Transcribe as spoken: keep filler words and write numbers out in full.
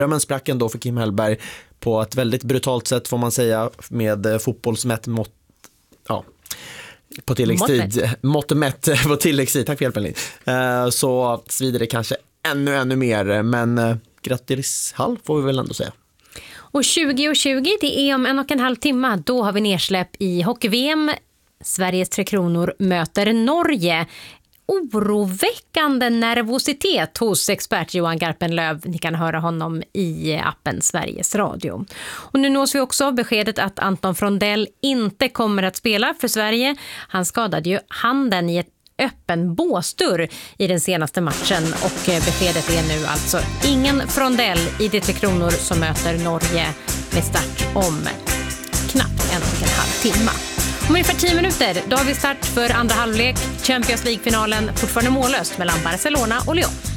Drömmen sprack ändå för Kim Hellberg på ett väldigt brutalt sätt får man säga med fotbollsmätt mått, ja, på tilläggstid. Mått mätt på tilläggstid. Tack för hjälpen, Lin. Uh, så svider det kanske ännu, ännu mer. Men uh, grattis Hall får vi väl ändå säga. Och tjugo och tjugo, det är om en och en halv timme. Då har vi nedsläpp i hockey-V M. Sveriges Tre Kronor möter Norge. Oroväckande nervositet hos expert Johan Garpenlöv. Ni kan höra honom i appen Sveriges Radio. Och nu nås vi också av beskedet att Anton Frondell inte kommer att spela för Sverige. Han skadade ju handen i ett öppen båsdörr i den senaste matchen och beskedet är nu alltså ingen Frondell i de Tre Kronor som möter Norge med start om knappt en och en halv timme. Om ungefär tio minuter, då har vi start för andra halvlek. Champions League-finalen fortfarande mållöst mellan Barcelona och Lyon.